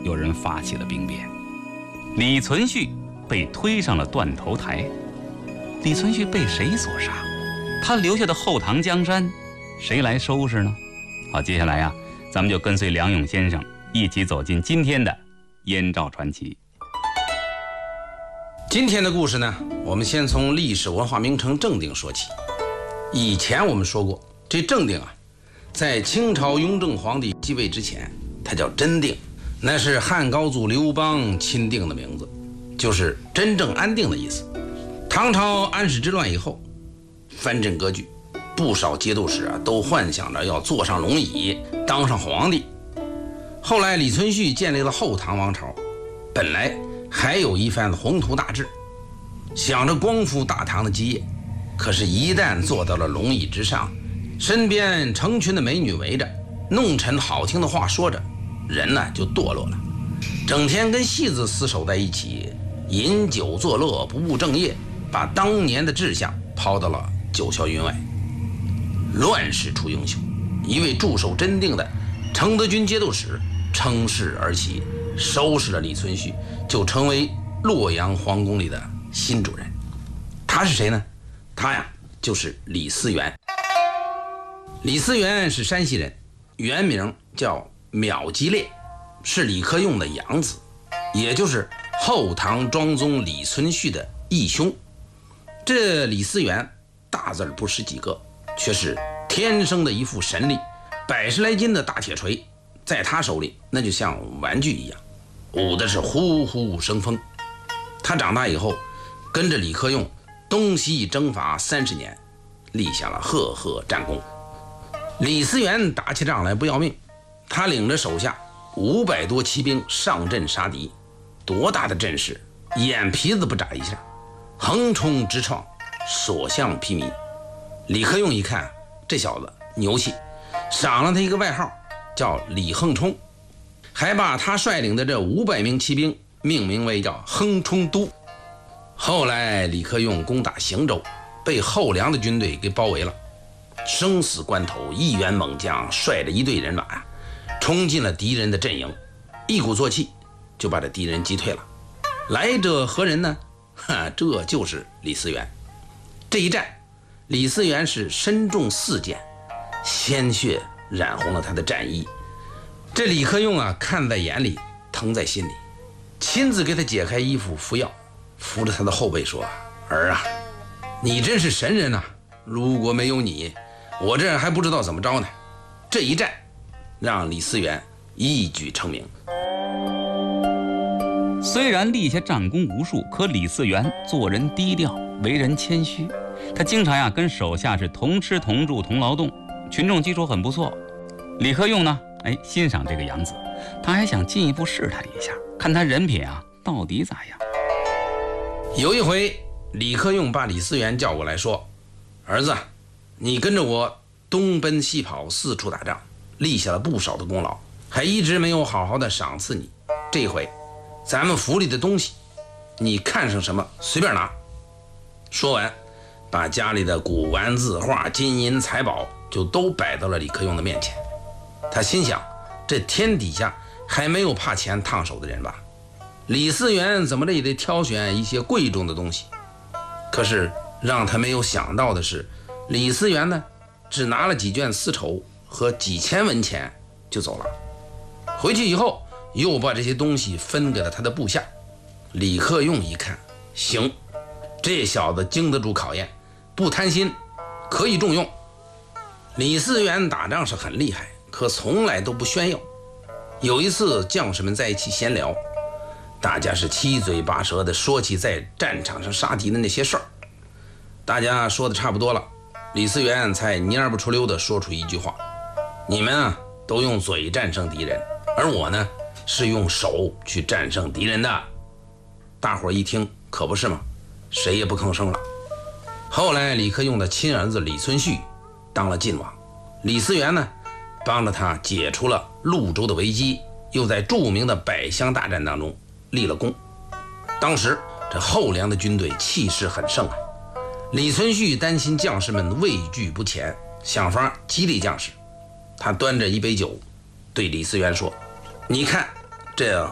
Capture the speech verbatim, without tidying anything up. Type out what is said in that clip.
有人发起了兵变，李存勖被推上了断头台。李存勖被谁所杀？他留下的后唐江山，谁来收拾呢？好，接下来呀、啊，咱们就跟随梁勇先生一起走进今天的燕赵传奇。 今天的故事呢，我们先从历史文化名城正定说起。以前我们说过，这正定啊，在清朝雍正皇帝继位之前，它叫真定，那是汉高祖刘邦钦定的名字，就是真正安定的意思。唐朝安史之乱以后，藩镇割据，不少节度使啊都幻想着要坐上龙椅，当上皇帝。后来李存勖建立了后唐王朝，本来还有一番宏图大志，想着光复大唐的基业，可是一旦坐到了龙椅之上，身边成群的美女围着，弄成好听的话说着，人呢就堕落了，整天跟戏子厮守在一起，饮酒作乐，不务正业，把当年的志向抛到了九霄云外。乱世出英雄，一位驻守真定的承德军节度使乘势而起，收拾了李存勖，就成为洛阳皇宫里的新主人。他是谁呢？他呀就是李思源。李思源是山西人，原名叫邈吉烈，是李克用的养子，也就是后唐庄宗李存勖的义兄。这李思源大字不识几个，却是天生的一副神力，百十来斤的大铁锤在他手里那就像玩具一样，舞的是呼呼生风。他长大以后跟着李克用东西征伐三十年，立下了赫赫战功。李思源打起仗来不要命，他领着手下五百多骑兵上阵杀敌，多大的阵势，眼皮子不眨一下，横冲直撞，所向披靡。李克用一看这小子牛气，赏了他一个外号叫李横冲，还把他率领的这五百名骑兵命名为叫横冲都。后来李克用攻打邢州，被后梁的军队给包围了，生死关头，一员猛将率着一队人马啊，冲进了敌人的阵营，一鼓作气就把这敌人击退了。来者何人呢？哈，这就是李思源。这一战，李思源是身中四箭，鲜血染红了他的战衣。这李克用啊，看在眼里，疼在心里，亲自给他解开衣服服药，扶着他的后背说：“儿啊，你真是神人啊！如果没有你，我这还不知道怎么着呢。”这一战让李思源一举成名。 虽然立下战功无数，可李思源做人低调，为人谦虚。他经常呀跟手下是同吃同住同劳动，群众基础很不错。李克用呢，哎，欣赏这个养子，他还想进一步试探一下，看他人品啊到底咋样。 有一回，李克用把李思源叫过来说：“儿子，你跟着我东奔西跑，四处打仗，立下了不少的功劳，还一直没有好好的赏赐你。这回咱们府里的东西，你看上什么随便拿。”说完，把家里的古玩字画、金银财宝就都摆到了李克用的面前。他心想，这天底下还没有怕钱烫手的人吧？李思源怎么着也得挑选一些贵重的东西。可是让他没有想到的是，李思源呢，只拿了几卷丝绸和几千文钱就走了。回去以后，又把这些东西分给了他的部下。李克用一看，行，这小子经得住考验，不贪心，可以重用。李思源打仗是很厉害，可从来都不炫耀。有一次将士们在一起闲聊，大家是七嘴八舌的说起在战场上杀敌的那些事儿。大家说的差不多了，李思源才蔫不出溜的说出一句话：“你们啊都用嘴战胜敌人，而我呢是用手去战胜敌人的。”大伙儿一听，可不是吗？谁也不吭声了。后来李克用的亲儿子李存勖当了晋王，李思源呢帮着他解除了潞州的危机，又在著名的百乡大战当中立了功。当时这后梁的军队气势很盛啊，李存勖担心将士们畏惧不前，想法激励将士。他端着一杯酒对李思源说：“你看这